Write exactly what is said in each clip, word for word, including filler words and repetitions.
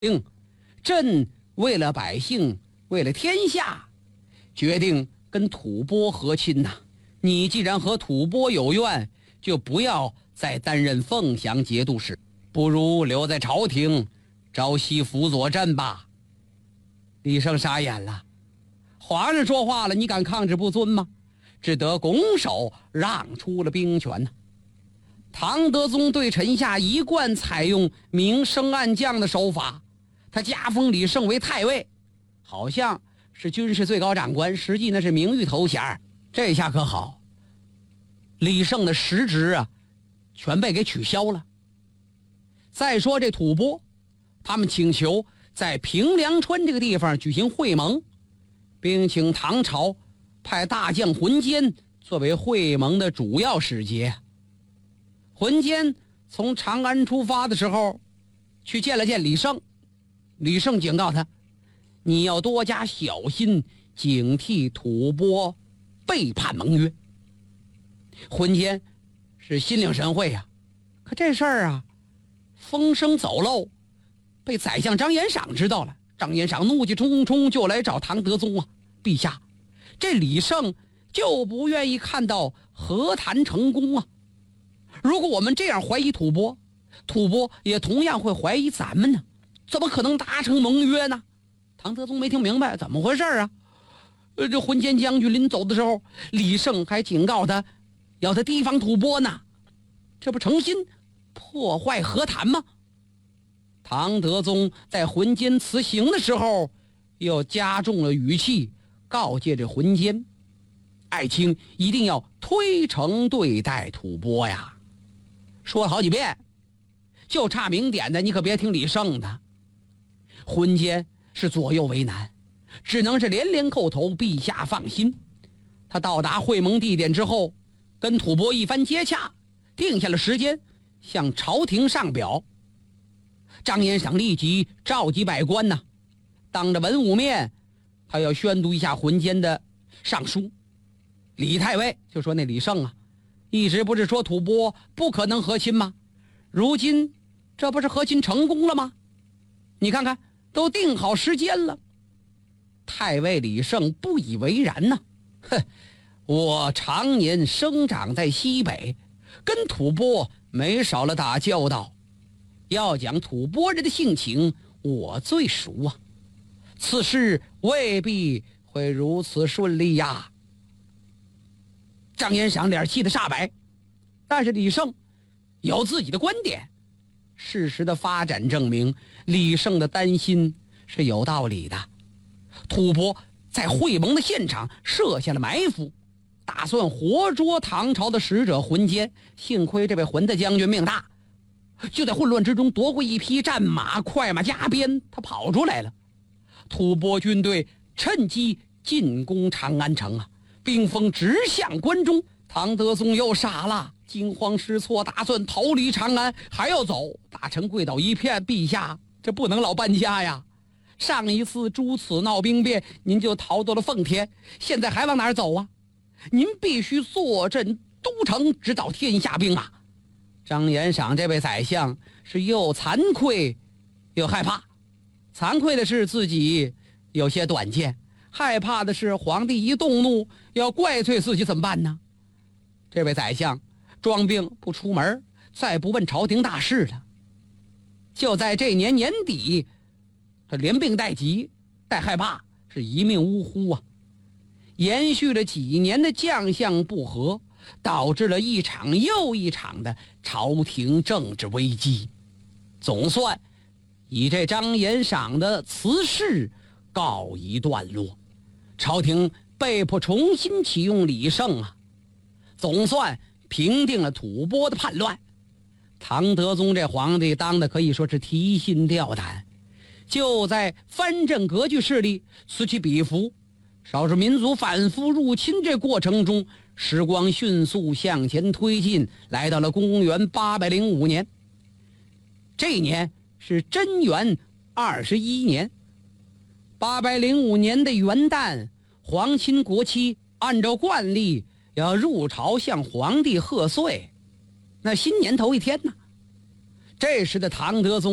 定，朕为了百姓，为了天下，决定跟吐蕃和亲呐。你既然和吐蕃有怨，就不要再担任凤翔节度使，不如留在朝廷，朝夕辅佐朕吧。李胜傻眼了，皇上说话了，你敢抗旨不遵吗？只得拱手让出了兵权呢。唐德宗对臣下一贯采用明升暗降的手法，他加封李胜为太尉，好像是军事最高长官，实际那是名誉头衔。这下可好，李胜的实职啊全被给取消了。再说这吐蕃，他们请求在平凉川这个地方举行会盟，并请唐朝派大将浑坚作为会盟的主要使节。浑坚从长安出发的时候，去见了见李胜。李胜警告他，你要多加小心，警惕吐蕃背叛盟约。浑坚是心领神会呀、啊，可这事儿啊风声走漏，被宰相张延赏知道了。张延赏怒气冲冲就来找唐德宗啊，陛下，这李胜就不愿意看到和谈成功啊。如果我们这样怀疑吐蕃，吐蕃也同样会怀疑咱们呢，怎么可能达成盟约呢？唐德宗没听明白怎么回事啊。呃，这浑坚将军临走的时候，李胜还警告他，要他提防吐蕃呢，这不诚心破坏和谈吗？唐德宗在浑坚辞行的时候，又加重了语气，告诫这浑坚，爱卿一定要推诚对待吐蕃呀。说了好几遍，就差明点的，你可别听李胜的。浑坚是左右为难，只能是连连叩头，陛下放心。他到达会盟地点之后，跟吐蕃一番接洽，定下了时间，向朝廷上表。张延赏立即召集百官呐，当着文武面，他要宣读一下浑坚的上书。李太尉就说，那李胜啊，一直不是说吐蕃不可能和亲吗？如今这不是和亲成功了吗？你看看都定好时间了。太尉李胜不以为然呐，哼，我常年生长在西北，跟吐蕃没少了打交道，要讲吐蕃人的性情，我最熟啊，此事未必会如此顺利呀。张延赏脸气得煞白，但是李胜有自己的观点。事实的发展证明，李胜的担心是有道理的。吐蕃在会盟的现场设下了埋伏，打算活捉唐朝的使者浑坚。幸亏这位浑大将军命大，就在混乱之中夺过一匹战马，快马加鞭，他跑出来了。吐蕃军队趁机进攻长安城啊，兵锋直向关中。唐德宗又傻了，惊慌失措，打算逃离长安，还要走。大臣跪倒一片，陛下，这不能老搬家呀！上一次诸此闹兵变，您就逃到了奉天，现在还往哪儿走啊？您必须坐镇都城，指导天下兵马。张延赏这位宰相是又惭愧又害怕。惭愧的是自己有些短见，害怕的是皇帝一动怒要怪罪自己怎么办呢？这位宰相装病不出门，再不问朝廷大事了。就在这年年底，他连病带急带害怕，是一命呜呼啊！延续了几年的将相不和，导致了一场又一场的朝廷政治危机。总算以这张延赏的辞世告一段落，朝廷被迫重新启用李胜啊，总算平定了吐蕃的叛乱。唐德宗这皇帝当的可以说是提心吊胆，就在藩镇割据势力此起彼伏，少数民族反复入侵这过程中，时光迅速向前推进，来到了公元八百零五年。这一年是贞元二十一年，八百零五年的元旦，皇亲国戚按照惯例要入朝向皇帝贺岁。那新年头一天呢，这时的唐德宗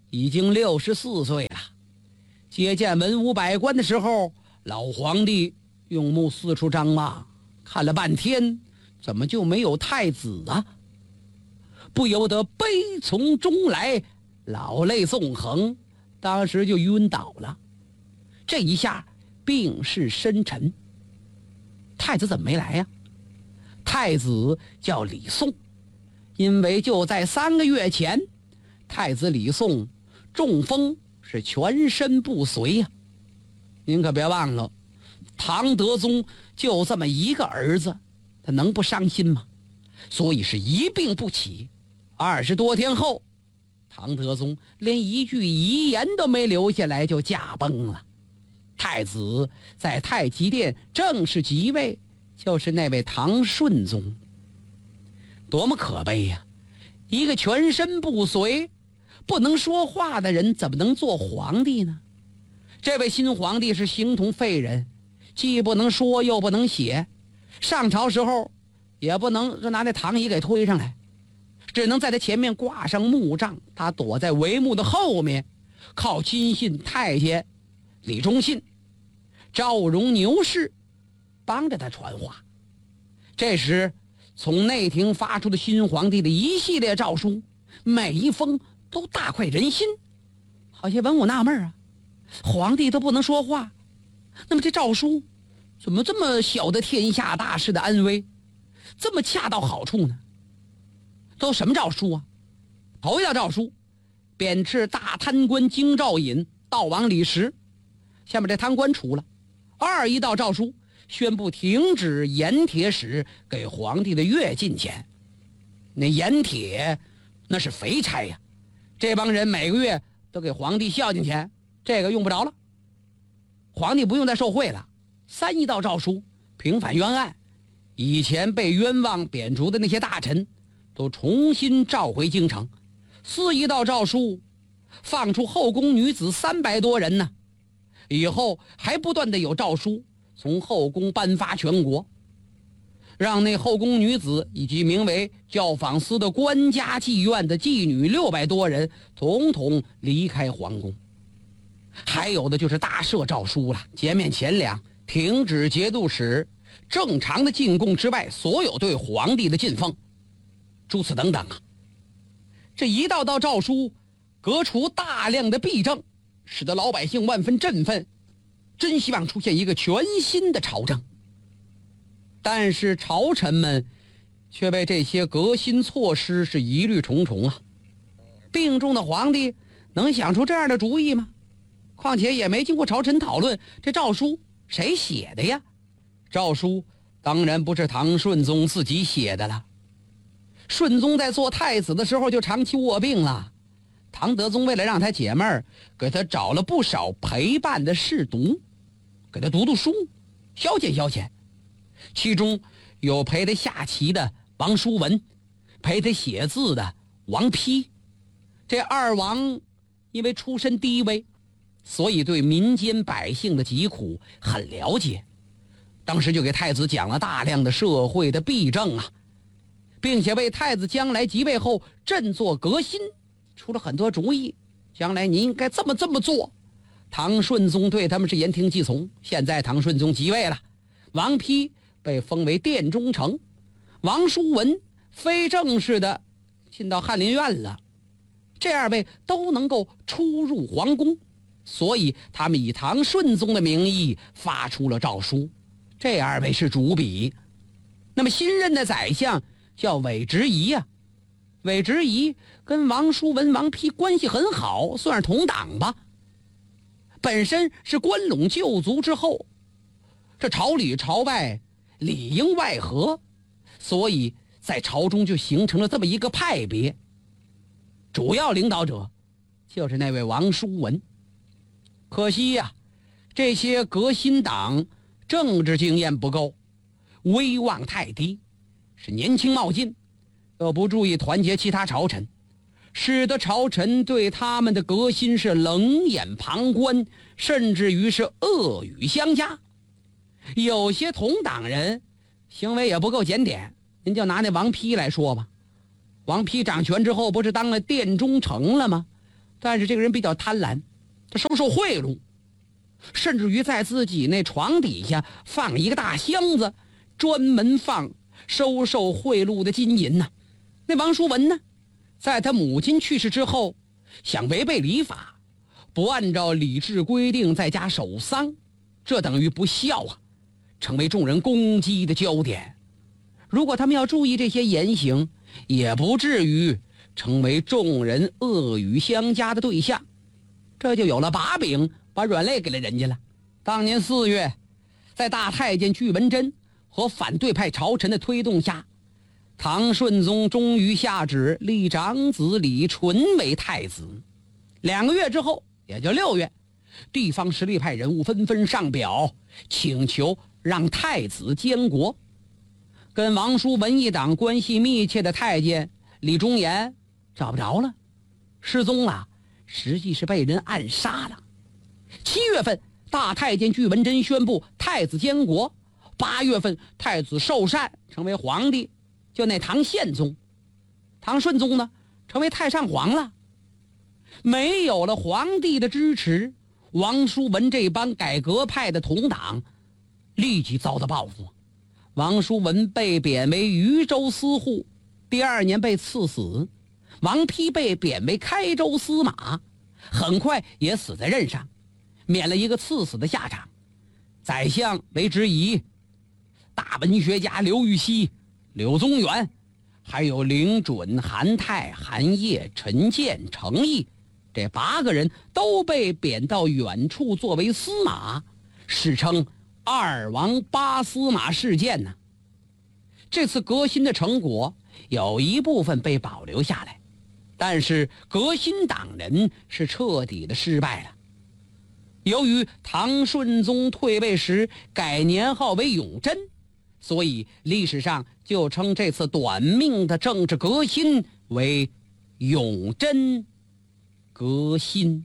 已经六十四岁了。接见文武百官的时候，老皇帝用目四处张望，看了半天，怎么就没有太子啊？不由得悲从中来，老泪纵横，当时就晕倒了。这一下病势深沉。太子怎么没来呀？太子叫李诵，因为就在三个月前，太子李诵中风，是全身不遂呀。您可别忘了，唐德宗就这么一个儿子，他能不伤心吗？所以是一病不起。二十多天后，唐德宗连一句遗言都没留下来就驾崩了。太子在太极殿正式即位，就是那位唐顺宗。多么可悲呀！一个全身不遂不能说话的人怎么能做皇帝呢？这位新皇帝是形同废人，既不能说又不能写，上朝时候也不能拿那躺椅给推上来，只能在他前面挂上木杖，他躲在帷幕的后面，靠亲信太监李忠信、赵荣牛氏帮着他传话。这时从内廷发出的新皇帝的一系列诏书，每一封都大快人心。好些文武纳闷啊，皇帝都不能说话，那么这诏书怎么这么晓得天下大事的安危，这么恰到好处呢？都什么诏书啊？头一道诏书，贬斥大贪官京兆尹、道王李石，下面这贪官除了。二一道诏书，宣布停止盐铁使给皇帝的月进钱。那盐铁那是肥差呀，这帮人每个月都给皇帝孝敬钱，这个用不着了，皇帝不用再受贿了。三一道诏书，平反冤案，以前被冤枉贬逐的那些大臣都重新召回京城。四一道诏书，放出后宫女子三百多人呢，以后还不断的有诏书从后宫颁发全国，让那后宫女子以及名为教坊司的官家妓院的妓女六百多人统统离开皇宫。还有的就是大赦诏书了，减免钱粮，停止节度使正常的进贡之外所有对皇帝的进奉，诸此等等啊。这一道道诏书革除大量的弊政，使得老百姓万分振奋，真希望出现一个全新的朝政。但是朝臣们却被这些革新措施是疑虑重重啊。病重的皇帝能想出这样的主意吗？况且也没经过朝臣讨论，这诏书谁写的呀？诏书当然不是唐顺宗自己写的了。顺宗在做太子的时候就长期卧病了，唐德宗为了让他解闷儿，给他找了不少陪伴的侍读，给他读读书，消遣消遣。其中有陪他下棋的王叔文，陪他写字的王丕。这二王因为出身低微，所以对民间百姓的疾苦很了解，当时就给太子讲了大量的社会的弊政啊，并且为太子将来即位后振作革新出了很多主意，将来你应该这么这么做。唐顺宗对他们是言听计从。现在唐顺宗即位了，王丕被封为殿中丞，王叔文非正式的进到翰林院了，这二位都能够出入皇宫，所以他们以唐顺宗的名义发出了诏书，这二位是主笔。那么新任的宰相叫韦执仪呀、啊，韦执仪跟王叔文、王丕关系很好，算是同党吧。本身是关陇旧族之后，这朝里朝外里应外合，所以在朝中就形成了这么一个派别。主要领导者就是那位王叔文。可惜呀、啊，这些革新党政治经验不够，威望太低，是年轻冒进，又不注意团结其他朝臣，使得朝臣对他们的革新是冷眼旁观，甚至于是恶语相加。有些同党人行为也不够检点，您就拿那王丕来说吧。王丕掌权之后不是当了殿中丞了吗？ 但是这个人比较贪婪，他收受贿赂，甚至于在自己那床底下放一个大箱子，专门放收受贿赂的金银呢。那王叔文呢，在他母亲去世之后，想违背礼法，不按照礼制规定在家守丧，这等于不孝啊，成为众人攻击的焦点。如果他们要注意这些言行，也不至于成为众人恶语相加的对象。这就有了把柄，把软肋给了人家了。当年四月，在大太监巨文贞和反对派朝臣的推动下，唐顺宗终于下旨立长子李纯为太子。两个月之后，也就六月，地方实力派人物纷纷上表，请求让太子监国。跟王叔文一党关系密切的太监李忠言找不着了，失踪了，实际是被人暗杀了。七月份，大太监巨文贞宣布太子监国。八月份，太子受禅成为皇帝，就那唐宪宗。唐顺宗呢，成为太上皇了。没有了皇帝的支持，王叔文这帮改革派的同党立即遭到报复。王叔文被贬为渝州司户，第二年被赐死。王丕被贬为开州司马，很快也死在任上，免了一个赐死的下场。宰相为之仪，大文学家刘禹锡、柳宗元，还有凌准、韩泰、韩烨、陈建、程颐，这八个人都被贬到远处作为司马，史称二王八司马事件呢。这次革新的成果有一部分被保留下来，但是革新党人是彻底的失败了。由于唐顺宗退位时改年号为永贞，所以历史上就称这次短命的政治革新为永贞革新。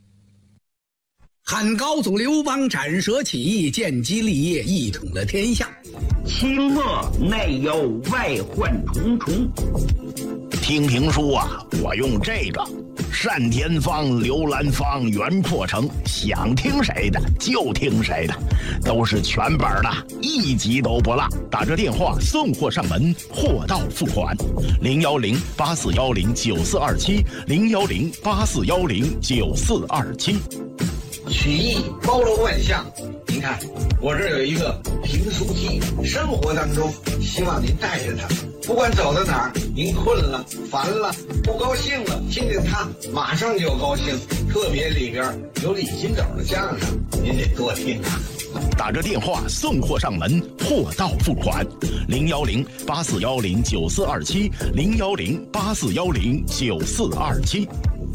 汉高祖刘邦斩蛇起义，建基立业，一统了天下。 清末内忧外患重重。 听评书啊，我用这个单田芳、刘兰芳、袁阔成，想听谁的就听谁的，都是全本的，一集都不落。打这电话送货上门，货到付款。零幺零八四幺零九四二七，零幺零八四幺零九四二七。 曲艺包罗万象，您看我这儿有一个评书机，生活当中希望您带着它，不管走到哪儿，您困了、烦了、不高兴了，听见它马上就高兴。特别里边有李金斗的相声，您得多听啊。 打着电话送货上门，货到付款。零幺零八四幺零九四二七，零幺零八四幺零九四二七。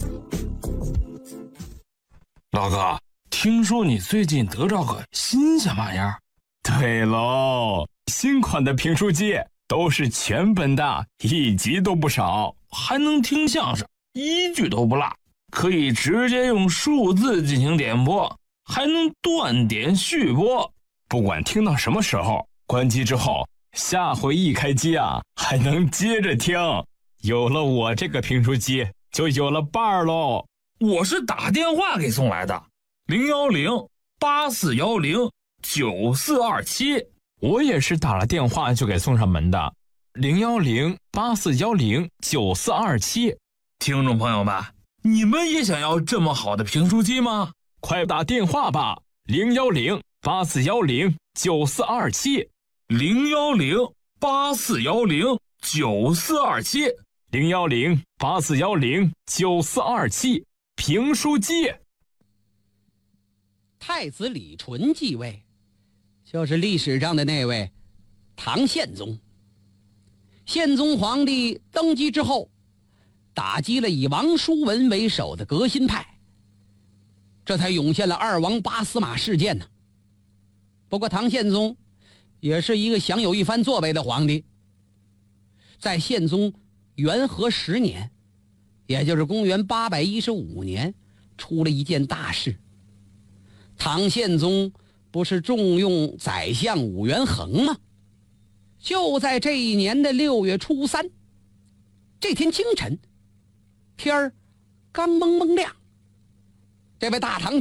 老哥，听说你最近得着个新鲜玩意儿？ 对喽，新款的评书机都是全本的，一集都不少， 还能听相声，一句都不落，可以直接用数字进行点播，还能断点续播。 不管听到什么时候，关机之后，下回一开机啊，还能接着听。有了我这个评书机，就有了伴儿喽。 我是打电话给送来的，零幺零八四幺零九四二七。 我也是打了电话就给送上门的，零幺零八四幺零九四二七。 听众朋友们，你们也想要这么好的评书机吗？ 快打电话吧，零幺零八四幺零九四二七， 零幺零八四幺零九四二七， 零幺零八四幺零九四二七。评书机。 太子李纯继位，就是历史上的那位唐宪宗。宪宗皇帝登基之后，打击了以王叔文为首的革新派，这才涌现了二王八司马事件呢。不过唐宪宗也是一个享有一番作为的皇帝。在宪宗元和十年，也就是公元八百一十五年，出了一件大事。唐宪宗不是重用宰相武元衡吗？就在这一年的六月初三，这天清晨，天儿刚蒙蒙亮，这位大堂